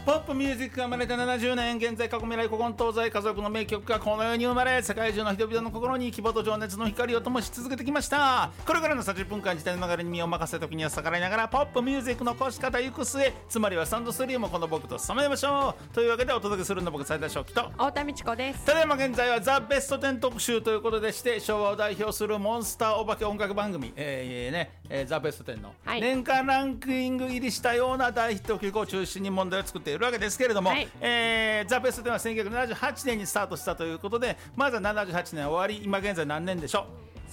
ポップミュージックが生まれて70年、現在過去未来古今東西家族の名曲がこの世に生まれ、世界中の人々の心に希望と情熱の光を灯し続けてきました。これからの30分間自体の流れに身を任せ、時には逆らいながらポップミュージックの越し方行く末、つまりはスタンドスリーもこの僕と務めましょうというわけで、お届けするの僕斉田正樹と太田美智子です。 ただいま現在はザ・ベスト10特集ということでして、昭和を代表するモンスターお化け音楽番組、ザ・ベスト10の年間ランキング入りしたような大ヒット曲を中心に問題を作っているわけですけれども、ザ・ベスト10は1978年にスタートしたということで、まずは78年終わり、今現在何年でしょう。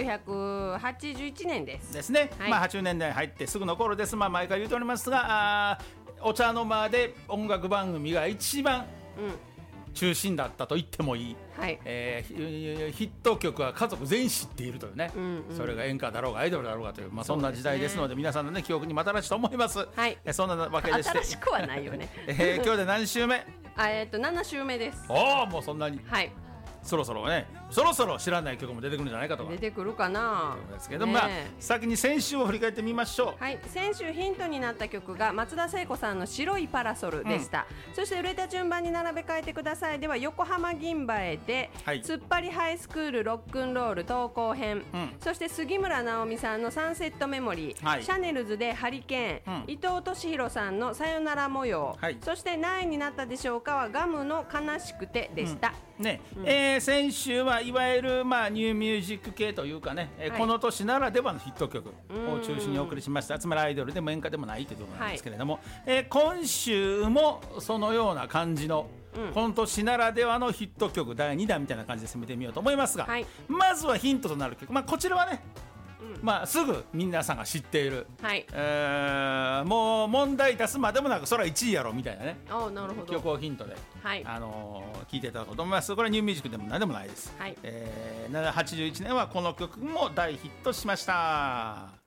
1981年ですね、80年代に入ってすぐの頃です。毎回言うておりますが、お茶の間で音楽番組が一番、中心だったと言ってもいい、ヒット曲は家族全員知っているというね、それが演歌だろうがアイドルだろうがという、そんな時代ですので、皆さんの、記憶にも新しいと思います、そんなわけでして、 新しくはないよね今日で何週目 ？7週目です。 もうそんなに、そろそろ知らない曲も出てくるんじゃないかとか出てくるかなですけど、先に先週を振り返ってみましょう。 先週ヒントになった曲が松田聖子さんの白いパラソルでした、そして売れた順番に並べ替えてください。では横浜銀蝿で、突っ張りハイスクールロックンロール投稿編、そして杉村直美さんのサンセットメモリー、シャネルズでハリケーン、伊藤俊弘さんのさよなら模様、そして何位になったでしょうかはガムの悲しくてでした、先週はいわゆる、ニューミュージック系というかね、この年ならではのヒット曲を中心にお送りしました。つまりアイドルでも演歌でもないというところなんですけれども、今週もそのような感じの、この年ならではのヒット曲第2弾みたいな感じで攻めてみようと思いますが、まずはヒントとなる曲、こちらはね、すぐ皆さんが知っている、もう問題出すまでもなくそれは1位やろみたいなね、曲をヒントで、聞いていただこうと思います。これはニューミュージックでも何でもないです、81年はこの曲も大ヒットしました。